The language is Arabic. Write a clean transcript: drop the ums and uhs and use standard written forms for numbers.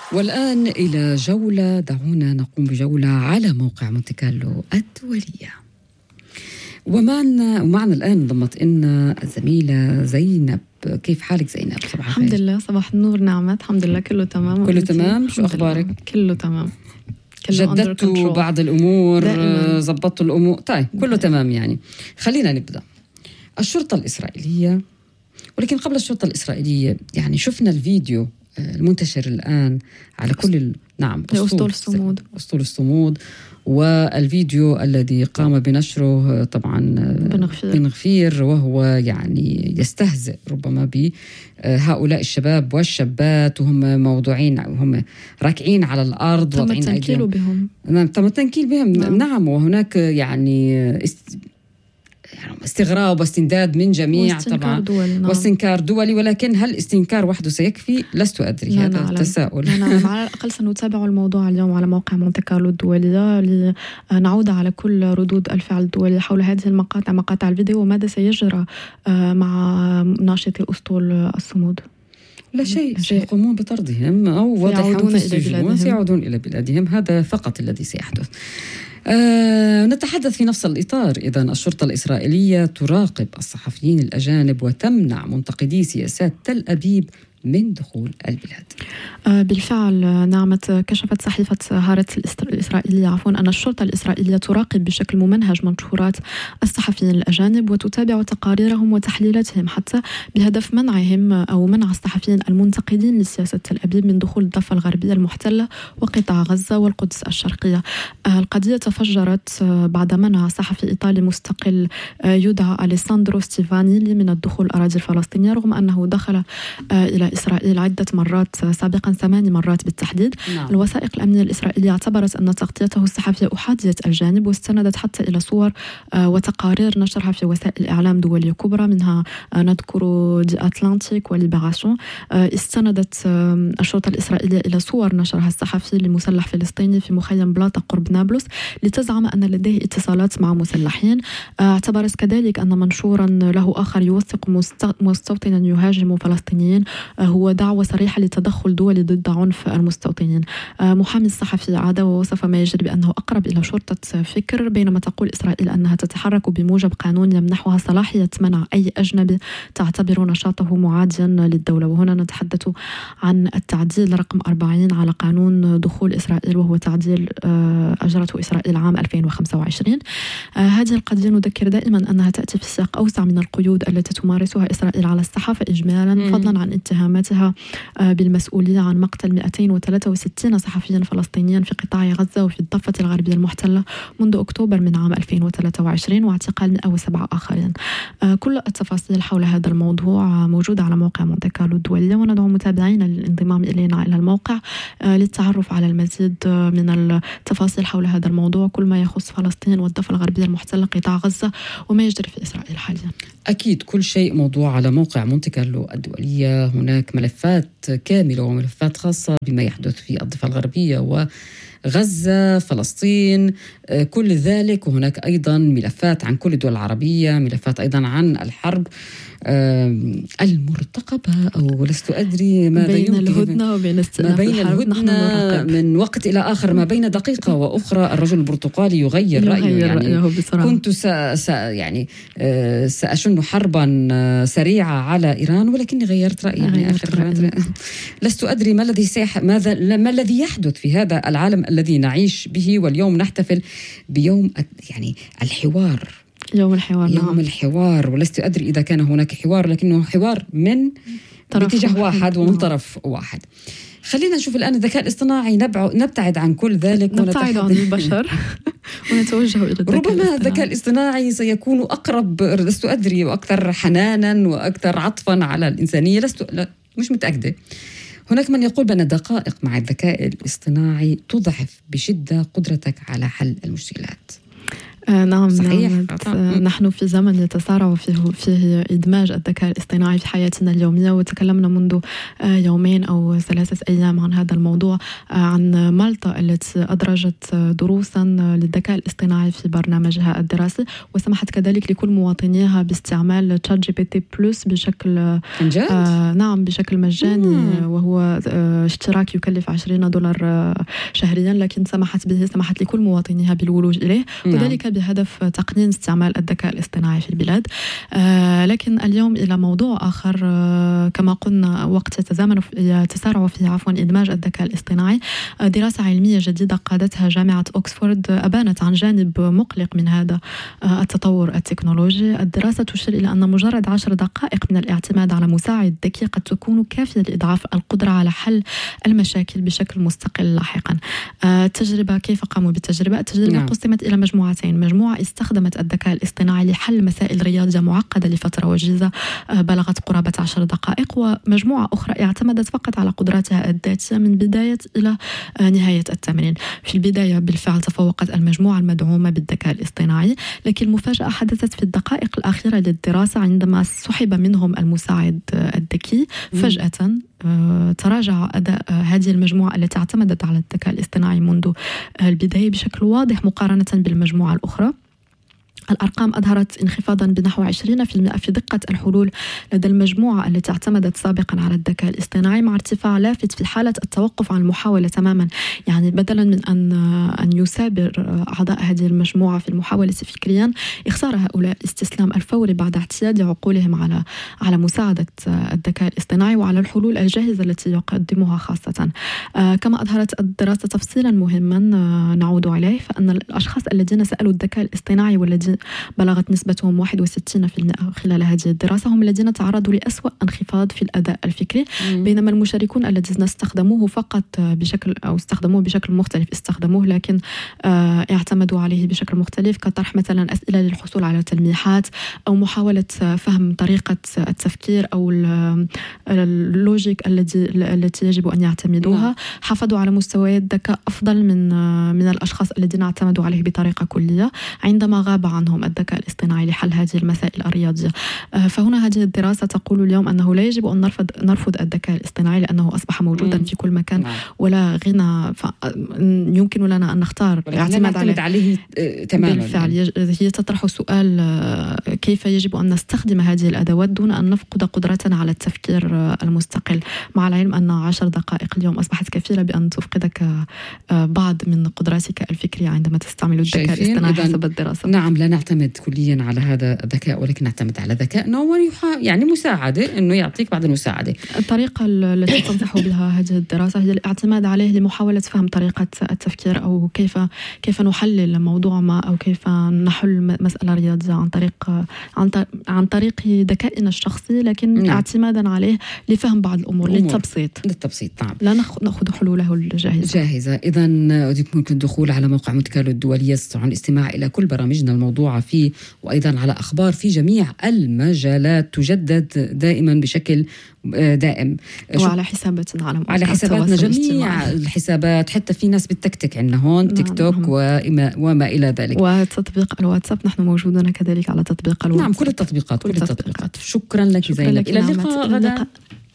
والآن إلى جولة، دعونا نقوم بجولة على موقع مونتي كارلو الدولية. ومعنا الآن انضمت لنا الزميلة زينب. كيف حالك زينب؟ صباح الخير. الحمد لله، صباح النور. نعمة، الحمد لله كله تمام. كله تمام. شو أخبارك؟ كله تمام. جددتوا بعض الأمور، زبطتوا الأمور. طيب كله تمام. يعني خلينا نبدأ. الشرطة الإسرائيلية، ولكن قبل الشرطة الإسرائيلية يعني شفنا الفيديو المنتشر الآن على كل نعم أسطول الصمود، والفيديو الذي قام بنشره طبعا بن غفير، وهو يعني يستهزئ ربما بهؤلاء الشباب والشابات وهم موضوعين وهم راكعين على الأرض، تم التنكيل بهم. تم التنكيل بهم. نعم. وهناك يعني استغراب واستنداد من جميع طبعا واستنكار دولي، ولكن هل استنكار وحده سيكفي؟ لست أدري. هذا التساؤل. نعم. على الأقل سنتابع الموضوع اليوم على موقع مونتي كارلو الدولية لنعود على كل ردود الفعل الدولية حول هذه مقاطع الفيديو، وماذا سيجرى مع ناشطي أسطول الصمود. لا شيء، سيقومون بطردهم أو وضعهم في السجون وسيعودون إلى بلادهم. هذا فقط الذي سيحدث. نتحدث في نفس الإطار. إذن الشرطة الإسرائيلية تراقب الصحفيين الأجانب وتمنع منتقدي سياسات تل أبيب من دخول البلاد. بالفعل نعمة، كشفت صحيفة هارتس الإسرائيلية أن الشرطة الإسرائيلية تراقب بشكل ممنهج منشورات الصحفيين الأجانب وتتابع تقاريرهم وتحليلاتهم حتى بهدف منعهم أو منع الصحفيين المنتقدين لسياسة تل أبيب من دخول الضفة الغربية المحتلة وقطاع غزة والقدس الشرقية. القضية تفجرت بعد منع صحفي إيطالي مستقل يدعى أليساندرو ستيفانيلي من الدخول الأراضي الفلسطينية، رغم أنه دخل إلى إسرائيل عدة مرات سابقا، 8 مرات بالتحديد. نعم. الوثائق الأمنية الإسرائيلية اعتبرت أن تغطيته الصحفية أحادية الجانب، واستندت حتى إلى صور وتقارير نشرها في وسائل إعلام دولية كبرى، منها نذكر دي أتلانتيك وليبراسيون. استندت الشرطة الإسرائيلية إلى صور نشرها الصحفي لمسلح فلسطيني في مخيم بلاطة قرب نابلس لتزعم أن لديه اتصالات مع مسلحين. اعتبرت كذلك أن منشورا له آخر يوثق مستوطنا يهاجم فلسطينيين هو دعوة صريحة لتدخل دولي ضد عنف المستوطنين. محامي الصحفي عاد ووصف ما يجري بأنه أقرب إلى شرطة فكر، بينما تقول إسرائيل أنها تتحرك بموجب قانون يمنحها صلاحية منع أي أجنبي تعتبر نشاطه معاديا للدولة. وهنا نتحدث عن التعديل رقم 40 على قانون دخول إسرائيل، وهو تعديل أجرته إسرائيل عام 2025. هذه القضية نذكر دائما أنها تأتي في سياق أوسع من القيود التي تمارسها إسرائيل على الصحافة إجمالا، فضلا عن اتهاماتها بالمسؤولية عن مقتل 263 صحفيا فلسطينيا في قطاع غزة وفي الضفة الغربية المحتلة منذ أكتوبر من عام 2023، واعتقال 107 آخرين. كل التفاصيل حول هذا الموضوع موجودة على موقع مونتي كارلو الدولية، وندعو متابعينا للانضمام إلينا إلى الموقع للتعرف على المزيد من التفاصيل حول هذا الموضوع، كل ما يخص فلسطين والضفة الغربية المحتلة قطاع غزة وما يجري في إسرائيل حاليا. أكيد كل شيء موضوع على موقع مونتي كارلو الدولية. هناك ملفات كاملة وملفات خاصة بما يحدث في الضفة الغربية وغزة فلسطين كل ذلك، وهناك أيضا ملفات عن كل الدول العربية، ملفات أيضا عن الحرب المرتقبة أو لست أدري ماذا بين الهدنة وبين ما بين الهدنة من وقت إلى آخر، ما بين دقيقة وأخرى الرجل البرتقالي يغير رأيه. يعني كنت يعني سأشن حربا سريعة على إيران، ولكني غيرت رأيي يعني آخر. لست أدري ما الذي يحدث في هذا العالم الذي نعيش به. واليوم نحتفل بيوم يعني الحوار، يوم الحوار. ولست أدري إذا كان هناك حوار، لكنه حوار من اتجاه واحد ومن طرف واحد. خلينا نشوف الآن الذكاء الاصطناعي، نبتعد عن كل ذلك نبتعد عن البشر ونتوجه إلى الذكاء ربما الذكاء الاصطناعي سيكون أقرب، لست أدري، وأكثر حنانا وأكثر عطفا على الإنسانية. مش متأكدة. هناك من يقول بأن دقائق مع الذكاء الاصطناعي تضعف بشدة قدرتك على حل المشكلات. نعم صحيح. نحن في زمن يتسارع فيه إدماج الذكاء الاصطناعي في حياتنا اليومية، وتكلمنا منذ يومين أو 3 أيام عن هذا الموضوع، عن مالطا التي أدرجت دروسا للذكاء الاصطناعي في برنامجها الدراسي، وسمحت كذلك لكل مواطنيها باستعمال ChatGPT Plus بشكل نعم بشكل مجاني، وهو اشتراك يكلف $20 شهريا، لكن سمحت لكل مواطنيها بالولوج إليه، وذلك بهدف تقنين استعمال الذكاء الاصطناعي في البلاد. لكن اليوم إلى موضوع آخر، كما قلنا وقت يتسارع فيه إدماج الذكاء الاصطناعي. دراسة علمية جديدة قادتها جامعة أكسفورد أبانت عن جانب مقلق من هذا التطور التكنولوجي. الدراسة تشير إلى أن مجرد 10 دقائق من الاعتماد على مساعد ذكي قد تكون كافية لإضعاف القدرة على حل المشاكل بشكل مستقل لاحقا. التجربة، كيف قاموا بالتجربة؟ التجربة قسمت إلى مجموعتين: مجموعة استخدمت الذكاء الاصطناعي لحل مسائل رياضية معقدة لفترة وجيزة بلغت قرابة 10 دقائق، ومجموعة أخرى اعتمدت فقط على قدراتها الذاتية من بداية إلى نهاية التمرين. في البداية بالفعل تفوقت المجموعة المدعومة بالذكاء الاصطناعي، لكن المفاجأة حدثت في الدقائق الأخيرة للدراسة عندما سحب منهم المساعد الذكي فجأة. تراجع أداء هذه المجموعة التي اعتمدت على الذكاء الاصطناعي منذ البداية بشكل واضح مقارنة بالمجموعة الأخرى. الأرقام أظهرت انخفاضا بنحو 20% في دقة الحلول لدى المجموعة التي اعتمدت سابقا على الذكاء الاصطناعي، مع ارتفاع لافت في حالة التوقف عن المحاولة تماما. يعني بدلا من أن يثابر أعضاء هذه المجموعة في المحاولة فكريا، اختار هؤلاء الاستسلام الفوري بعد اعتياد عقولهم على مساعدة الذكاء الاصطناعي وعلى الحلول الجاهزة التي يقدمها خاصة. كما أظهرت الدراسة تفصيلا مهما نعود عليه، فأن الأشخاص الذين سألوا الذكاء الاصطناعي والذين بلغت نسبتهم 61% خلال هذه الدراسة هم الذين تعرضوا لأسوأ انخفاض في الأداء الفكري، بينما المشاركون الذين استخدموه بشكل مختلف استخدموه لكن اعتمدوا عليه بشكل مختلف، كطرح مثلا أسئلة للحصول على تلميحات أو محاولة فهم طريقة التفكير أو اللوجيك التي يجب أن يعتمدوها، حافظوا على مستويات ذكاء أفضل من الأشخاص الذين اعتمدوا عليه بطريقة كلية عندما غاب عنهم الذكاء الاصطناعي لحل هذه المسائل الرياضية. فهنا هذه الدراسة تقول اليوم أنه لا يجب أن نرفض الذكاء الاصطناعي لأنه أصبح موجودا في كل مكان ولا غنى، يمكن لنا أن نختار الاعتماد عليه تماما. بالفعل هي تطرح سؤال: كيف يجب أن نستخدم هذه الأدوات دون أن نفقد قدرتنا على التفكير المستقل، مع العلم أن 10 دقائق اليوم أصبحت كفيلة بأن تفقدك بعض من قدراتك الفكرية عندما تستعمل الذكاء الاصطناعي حسب الدراسة. نعم، لا نعتمد كليا على هذا الذكاء، ولكن نعتمد على ذكائنا يعني مساعدة، إنه يعطيك بعض المساعدة. الطريقة التي تنصح بها هذه الدراسة هي الاعتماد عليه لمحاولة فهم طريقة التفكير، أو كيف نحلل موضوع ما، أو كيف نحل مسألة رياضية عن طريق ذكائنا الشخصي، لكن اعتمادا عليه لفهم بعض الأمور للتبسيط. نعم، لا نأخذ حلوله الجاهزة. إذن أوديكم الدخول على موقع مونت كارلو الدولية، تستطيعون الاستماع إلى كل برامجنا الموضوعة فيه، وأيضا على أخبار في جميع المجالات تجدد دائما بشكل دائم، وعلى حساباتنا على حساباتنا جميع الحسابات، حتى في ناس بتكتك عندنا هون تيك توك وما إلى ذلك، وتطبيق الواتساب نحن موجودون كذلك على تطبيق الواتساب. نعم، كل التطبيقات. شكرا لك زينب، إلى اللقاء غدا.